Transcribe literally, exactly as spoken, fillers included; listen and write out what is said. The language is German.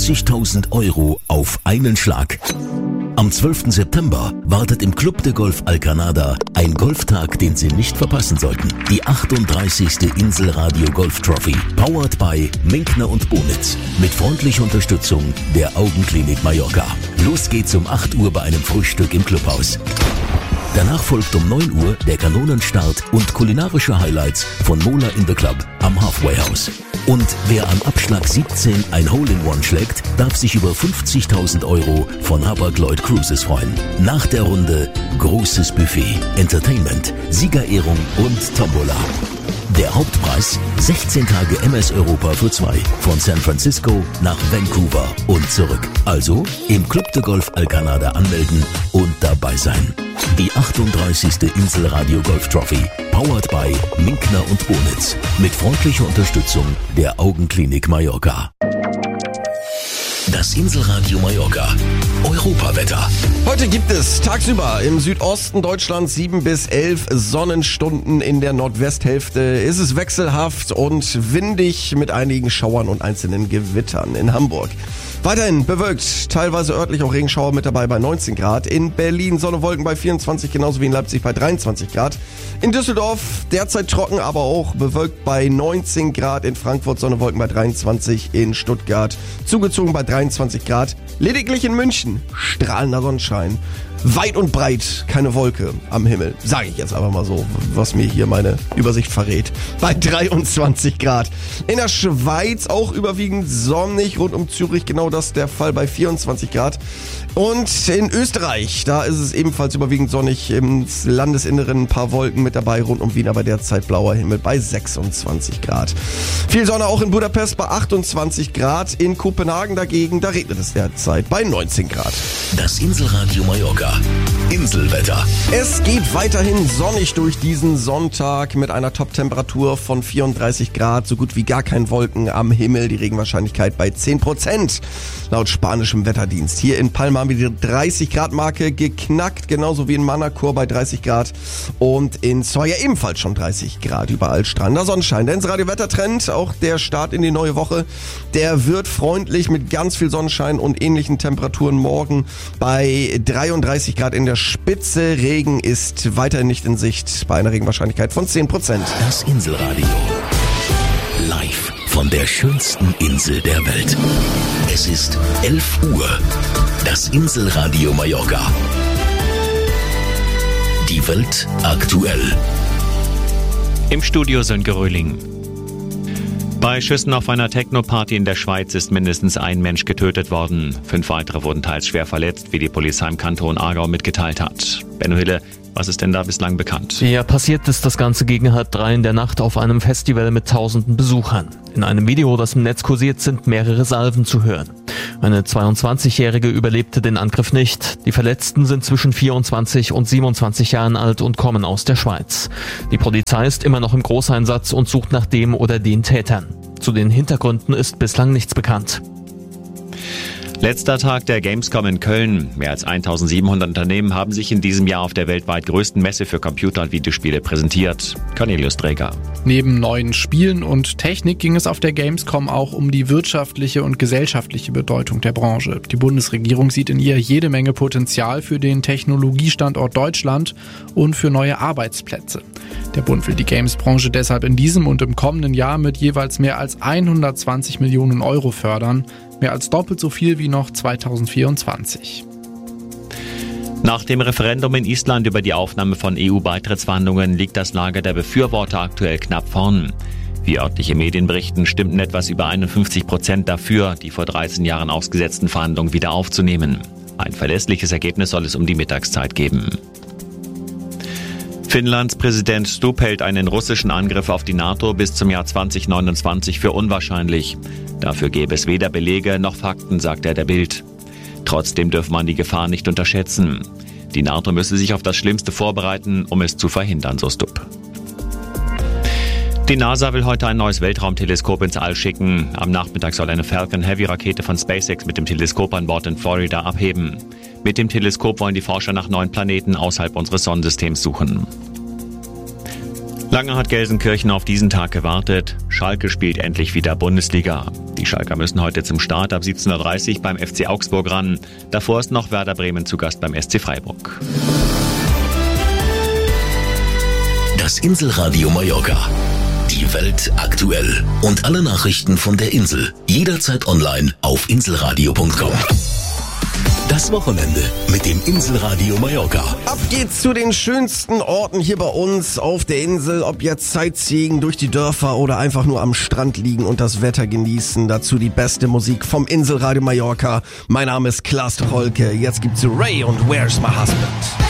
zigtausend Euro auf einen Schlag. Am zwölften September wartet im Club de Golf Alcanada ein Golftag, den Sie nicht verpassen sollten. Die achtunddreißigste Inselradio Golf Trophy, powered by Minkner und Bonitz, mit freundlicher Unterstützung der Augenklinik Mallorca. Los geht's um acht Uhr bei einem Frühstück im Clubhaus. Danach folgt um neun Uhr der Kanonenstart und kulinarische Highlights von Mola in the Club am Halfway House. Und wer am Abschlag siebzehn ein Hole-in-One schlägt, darf sich über fünfzigtausend Euro von Hapag-Lloyd Cruises freuen. Nach der Runde großes Buffet, Entertainment, Siegerehrung und Tombola. Der Hauptpreis sechzehn Tage M S Europa für zwei, von San Francisco nach Vancouver und zurück. Also im Club de Golf Alcanada anmelden und dabei sein. Die achtunddreißigste Inselradio Golf Trophy, powered by Minkner und Bonitz, mit freundlicher Unterstützung der Augenklinik Mallorca. Das Inselradio Mallorca Europawetter. Heute gibt es tagsüber im Südosten Deutschlands sieben bis elf Sonnenstunden. In der Nordwesthälfte ist es wechselhaft und windig mit einigen Schauern und einzelnen Gewittern in Hamburg. Weiterhin bewölkt, teilweise örtlich auch Regenschauer mit dabei bei neunzehn Grad. In Berlin Sonne, Wolken bei vierundzwanzig, genauso wie in Leipzig bei dreiundzwanzig Grad. In Düsseldorf derzeit trocken, aber auch bewölkt bei neunzehn Grad. In Frankfurt Sonne, Wolken bei dreiundzwanzig. In Stuttgart zugezogen bei dreiundzwanzig Grad. Lediglich in München strahlender Sonnenschein. Weit und breit keine Wolke am Himmel, sage ich jetzt einfach mal so, was mir hier meine Übersicht verrät. Bei dreiundzwanzig Grad. In der Schweiz auch überwiegend sonnig, rund um Zürich genau das der Fall bei vierundzwanzig Grad. Und in Österreich, da ist es ebenfalls überwiegend sonnig, im Landesinneren ein paar Wolken mit dabei, rund um Wien aber derzeit blauer Himmel bei sechsundzwanzig Grad. Viel Sonne auch in Budapest bei achtundzwanzig Grad, in Kopenhagen dagegen, da regnet es derzeit bei neunzehn Grad. Das Inselradio Mallorca Inselwetter. Es geht weiterhin sonnig durch diesen Sonntag mit einer Top-Temperatur von vierunddreißig Grad, so gut wie gar kein Wolken am Himmel, die Regenwahrscheinlichkeit bei zehn Prozent laut spanischem Wetterdienst. Hier in Palma haben wir die dreißig Grad Marke geknackt, genauso wie in Manacor bei dreißig Grad und in Soria ebenfalls schon dreißig Grad, überall strahlender Sonnenschein. Der Inselradio Wettertrend, auch der Start in die neue Woche, der wird freundlich mit ganz viel Sonnenschein und ähnlichen Temperaturen morgen bei dreiunddreißig Grad in der Spitze. Regen ist weiterhin nicht in Sicht bei einer Regenwahrscheinlichkeit von zehn Prozent. Das Inselradio. Live von der schönsten Insel der Welt. Es ist elf Uhr. Das Inselradio Mallorca. Die Welt aktuell. Im Studio Sönke Röhling. Bei Schüssen auf einer Techno-Party in der Schweiz ist mindestens ein Mensch getötet worden. Fünf weitere wurden teils schwer verletzt, wie die Polizei im Kanton Aargau mitgeteilt hat. Benno Hille, was ist denn da bislang bekannt? Ja, passiert ist das Ganze gegen halb drei in der Nacht auf einem Festival mit tausenden Besuchern. In einem Video, das im Netz kursiert, sind mehrere Salven zu hören. Eine zweiundzwanzigjährige überlebte den Angriff nicht. Die Verletzten sind zwischen vierundzwanzig und siebenundzwanzig Jahren alt und kommen aus der Schweiz. Die Polizei ist immer noch im Großeinsatz und sucht nach dem oder den Tätern. Zu den Hintergründen ist bislang nichts bekannt. Letzter Tag der Gamescom in Köln. Mehr als eintausendsiebenhundert Unternehmen haben sich in diesem Jahr auf der weltweit größten Messe für Computer- und Videospiele präsentiert. Cornelius Dreger. Neben neuen Spielen und Technik ging es auf der Gamescom auch um die wirtschaftliche und gesellschaftliche Bedeutung der Branche. Die Bundesregierung sieht in ihr jede Menge Potenzial für den Technologiestandort Deutschland und für neue Arbeitsplätze. Der Bund will die Games-Branche deshalb in diesem und im kommenden Jahr mit jeweils mehr als hundertzwanzig Millionen Euro fördern. Mehr als doppelt so viel wie noch zweitausendvierundzwanzig. Nach dem Referendum in Island über die Aufnahme von E U-Beitrittsverhandlungen liegt das Lager der Befürworter aktuell knapp vorn. Wie örtliche Medien berichten, stimmten etwas über einundfünfzig Prozent dafür, die vor dreizehn Jahren ausgesetzten Verhandlungen wieder aufzunehmen. Ein verlässliches Ergebnis soll es um die Mittagszeit geben. Finnlands Präsident Stubb hält einen russischen Angriff auf die NATO bis zum Jahr zweitausendneunundzwanzig für unwahrscheinlich. Dafür gäbe es weder Belege noch Fakten, sagt er der Bild. Trotzdem dürfe man die Gefahr nicht unterschätzen. Die NATO müsse sich auf das Schlimmste vorbereiten, um es zu verhindern, so Stubb. Die NASA will heute ein neues Weltraumteleskop ins All schicken. Am Nachmittag soll eine Falcon Heavy-Rakete von SpaceX mit dem Teleskop an Bord in Florida abheben. Mit dem Teleskop wollen die Forscher nach neuen Planeten außerhalb unseres Sonnensystems suchen. Lange hat Gelsenkirchen auf diesen Tag gewartet. Schalke spielt endlich wieder Bundesliga. Die Schalker müssen heute zum Start ab siebzehn Uhr dreißig beim F C Augsburg ran. Davor ist noch Werder Bremen zu Gast beim S C Freiburg. Das Inselradio Mallorca. Die Welt aktuell. Und alle Nachrichten von der Insel. Jederzeit online auf inselradio punkt com. Das Wochenende mit dem Inselradio Mallorca. Ab geht's zu den schönsten Orten hier bei uns auf der Insel. Ob jetzt Sightseeing durch die Dörfer oder einfach nur am Strand liegen und das Wetter genießen. Dazu die beste Musik vom Inselradio Mallorca. Mein Name ist Klaas Holke. Jetzt gibt's Ray und Where's My Husband?